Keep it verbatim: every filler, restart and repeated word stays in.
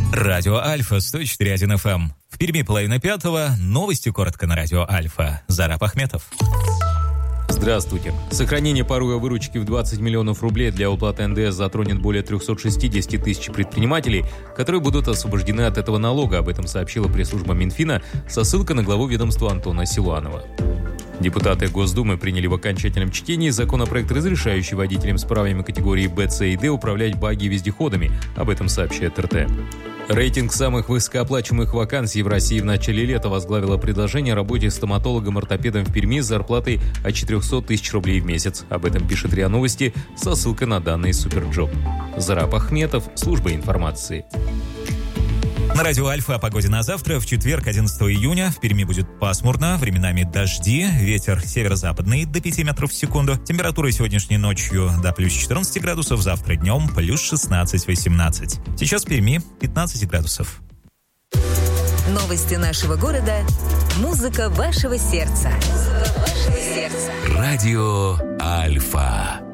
Радио Альфа, сто четыре и один эф эм. В Перми половина пятого. Новости коротко на Радио Альфа. Зараб Ахметов. Здравствуйте. Сохранение порога выручки в двадцать миллионов рублей для уплаты эн дэ эс затронет более триста шестьдесят тысяч предпринимателей, которые будут освобождены от этого налога. Об этом сообщила пресс-служба Минфина со ссылкой на главу ведомства Антона Силуанова. Депутаты Госдумы приняли в окончательном чтении законопроект, разрешающий водителям с правами категории Б, С и Д управлять багги вездеходами. Об этом сообщает эр тэ. Рейтинг самых высокооплачиваемых вакансий в России в начале лета возглавило предложение о работе стоматологом-ортопедом в Перми с зарплатой от четыреста тысяч рублей в месяц. Об этом пишет РИА Новости со ссылкой на данные Суперджоп. Зараб Ахметов, служба информации. На Радио Альфа о погоде на завтра. В четверг, одиннадцатого июня, в Перми будет пасмурно, временами дожди, ветер северо-западный до пяти метров в секунду. Температура сегодняшней ночью до плюс четырнадцати градусов, завтра днем плюс шестнадцать-восемнадцать. Сейчас в Перми пятнадцать градусов. Новости нашего города. Музыка вашего сердца. Музыка вашего сердца. Радио Альфа.